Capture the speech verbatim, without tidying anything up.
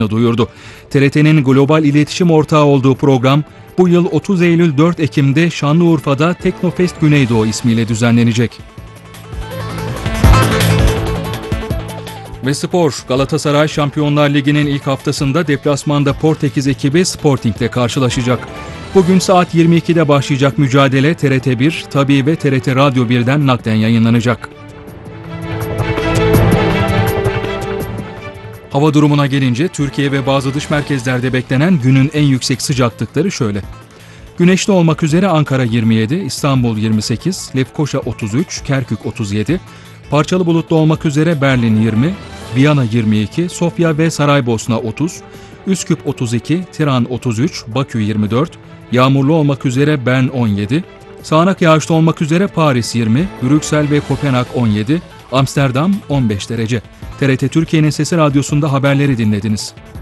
duyurdu. T R T'nin global iletişim ortağı olduğu program bu yıl otuz Eylül dört Ekim'de Şanlıurfa'da Teknofest Güneydoğu ismiyle düzenlenecek. Ve spor, Galatasaray Şampiyonlar Ligi'nin ilk haftasında deplasmanda Portekiz ekibi Sporting ile karşılaşacak. Bugün saat yirmi ikide başlayacak mücadele T R T bir, Tabii ve T R T Radyo birden naklen yayınlanacak. Hava durumuna gelince Türkiye ve bazı dış merkezlerde beklenen günün en yüksek sıcaklıkları şöyle. Güneşli olmak üzere Ankara yirmi yedi, İstanbul yirmi sekiz, Lefkoşa otuz üç, Kerkük otuz yedi, parçalı bulutlu olmak üzere Berlin yirmi, Viyana yirmi iki, Sofya ve Saraybosna otuz, Üsküp otuz iki, Tiran otuz üç, Bakü yirmi dört, yağmurlu olmak üzere Bern on yedi, sağanak yağışlı olmak üzere Paris yirmi, Brüksel ve Kopenhag on yedi, Amsterdam on beş derece. T R T Türkiye'nin Sesi Radyosu'nda haberleri dinlediniz.